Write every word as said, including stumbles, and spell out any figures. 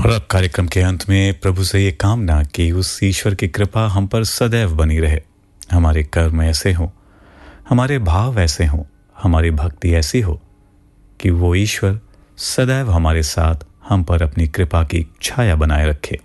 और अब कार्यक्रम के अंत में प्रभु से ये कामना कि उस ईश्वर की कृपा हम पर सदैव बनी रहे, हमारे कर्म ऐसे हों, हमारे भाव ऐसे हों, हमारी भक्ति ऐसी हो कि वो ईश्वर सदैव हमारे साथ हम पर अपनी कृपा की छाया बनाए रखे।